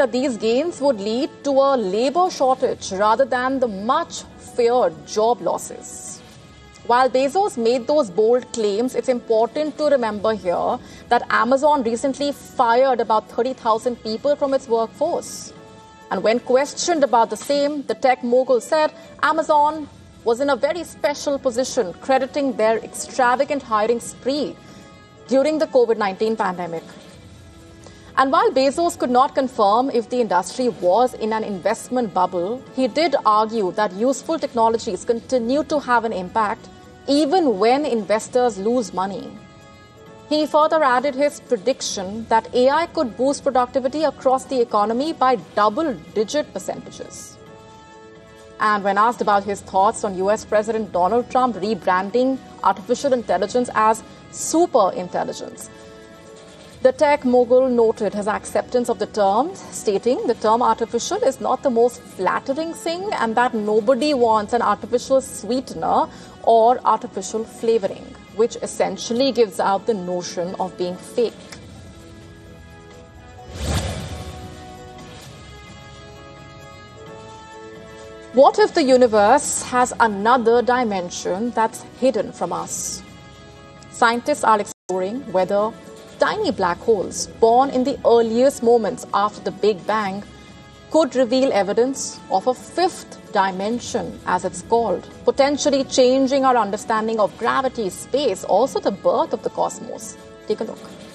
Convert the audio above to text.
that these gains would lead to a labor shortage rather than the much feared job losses. While Bezos made those bold claims, it's important to remember here that Amazon recently fired about 30,000 people from its workforce. And when questioned about the same, the tech mogul said Amazon was in a very special position, crediting their extravagant hiring spree during the COVID-19 pandemic. And while Bezos could not confirm if the industry was in an investment bubble, he did argue that useful technologies continue to have an impact even when investors lose money. He further added his prediction that AI could boost productivity across the economy by double-digit percentages. And when asked about his thoughts on US President Donald Trump rebranding artificial intelligence as super intelligence, the tech mogul noted his acceptance of the term, stating the term artificial is not the most flattering thing and that nobody wants an artificial sweetener or artificial flavoring, which essentially gives out the notion of being fake. What if the universe has another dimension that's hidden from us? Scientists are exploring whether tiny black holes born in the earliest moments after the Big Bang could reveal evidence of a fifth dimension, as it's called, potentially changing our understanding of gravity, space, also the birth of the cosmos. Take a look.